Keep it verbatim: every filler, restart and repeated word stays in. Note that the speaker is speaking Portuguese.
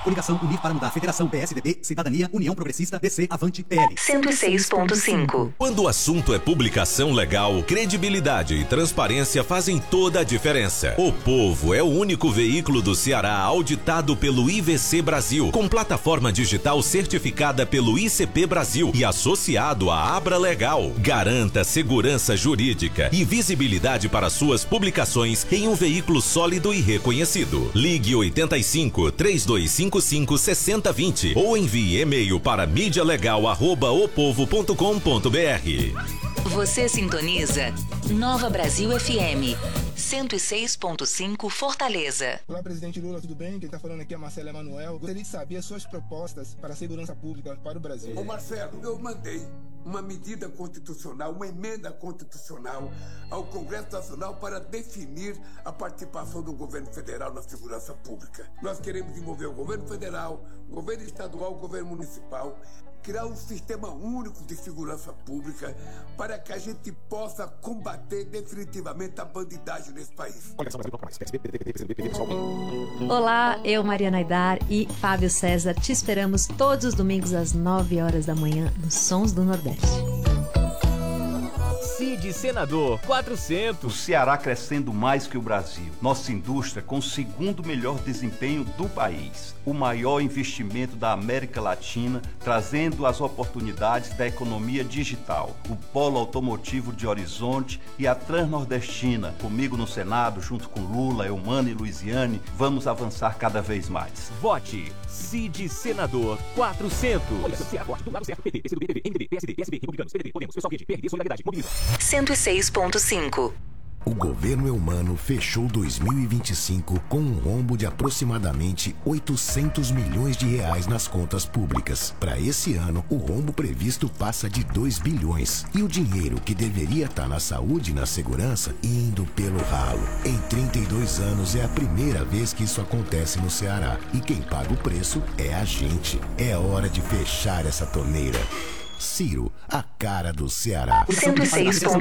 Coligação Unir para Mudar. Federação P S D B, Cidadania, União Progressista, D C, Avante, P L. cento e seis ponto cinco. Quando o assunto é publicação legal, credibilidade e transparência fazem toda a diferença. O Povo é o único veículo do Ceará auditado pelo I V C Brasil, com plataforma digital certificada pelo I C P Brasil e associado à Abra Legal. Garanta segurança jurídica e visibilidade para suas publicações em um veículo sólido e reconhecido. Ligue oitenta e cinco, três dois cinco cinco, seis zero dois zero ou envie e-mail para mídia legal arroba o povo ponto com ponto b r. Você sintoniza Nova Brasil F M cento e seis ponto cinco Fortaleza. Olá, presidente Lula, tudo bem? Quem está falando aqui é Marcelo Emanuel. Gostaria de saber as suas propostas para a segurança pública para o Brasil. Ô Marcelo, eu mandei uma medida constitucional, uma emenda constitucional ao Congresso Nacional para definir a participação do governo federal na segurança pública. Nós queremos envolver o governo federal, o governo estadual, o governo municipal, criar um sistema único de segurança pública para que a gente possa combater definitivamente a bandidagem nesse país. Olá, eu, Mariana Aidar e Fábio César, te esperamos todos os domingos às nove horas da manhã nos Sons do Nordeste. Cid Senador quatrocentos. O Ceará crescendo mais que o Brasil. Nossa indústria com o segundo melhor desempenho do país. O maior investimento da América Latina, trazendo as oportunidades da economia digital. O polo automotivo de Horizonte e a Transnordestina. Comigo no Senado, junto com Lula, Eumano e Luiziane, vamos avançar cada vez mais. Vote Cid Senador quatrocentos. Coligação Ceará Forte, do lado certo, P T, P C do B, P V, M D B, P S D, P S B, Republicanos, P D T, Podemos, Pessoal Verde, P R D, Solidariedade, Mobiliza. cento e seis ponto cinco. O governo Eumano fechou dois mil e vinte e cinco com um rombo de aproximadamente oitocentos milhões de reais nas contas públicas. Para esse ano, o rombo previsto passa de dois bilhões. E o dinheiro que deveria estar na saúde e na segurança indo pelo ralo. Em trinta e dois anos é a primeira vez que isso acontece no Ceará. E quem paga o preço é a gente. É hora de fechar essa torneira. Ciro, a cara do Ceará. cento e seis ponto